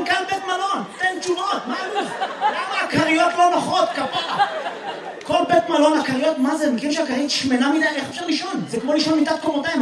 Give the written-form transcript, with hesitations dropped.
מנכ"ל בית מלון, תן תשובות, למה הקריות לא נוחות, כפרה? כל בית מלון, הקריות, מה זה? מכירים שהקרית שמנה מדי, איך אפשר לישון? זה כמו לישון מיטת קומותיים.